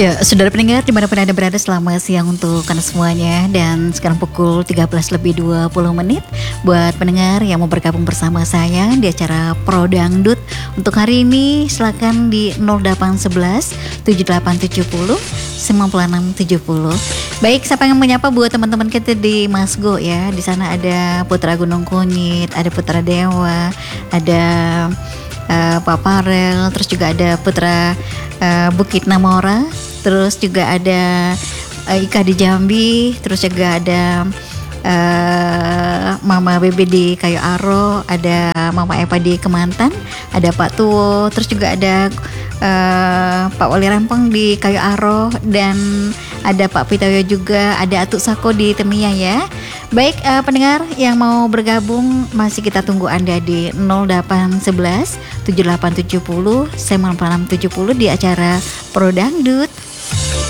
Ya, saudara pendengar dimanapun Anda berada, selamat siang untuk Anda semuanya. Dan sekarang pukul 13 lebih 20 menit. Buat pendengar yang mau bergabung bersama saya di acara Pro Dangdut, untuk hari ini silakan di 0811 7870 9670. Baik, siapa yang menyapa buat teman-teman kita di Masgo ya. Di sana ada Putra Gunung Kunyit, ada Putra Dewa, ada Pak Parel, terus juga ada Putra Bukit Namora, terus juga ada Ika di Jambi, terus juga ada Mama Bebe di Kayu Aro, ada Mama Eva di Kemantan, ada Pak Tuwo, terus juga ada Pak Wali Rempang di Kayu Aro, dan ada Pak Pitoyo juga, ada Atuk Sako di Temia ya. Baik, pendengar yang mau bergabung, masih kita tunggu Anda di 0811 7870 9670 di acara Pro Dangdut.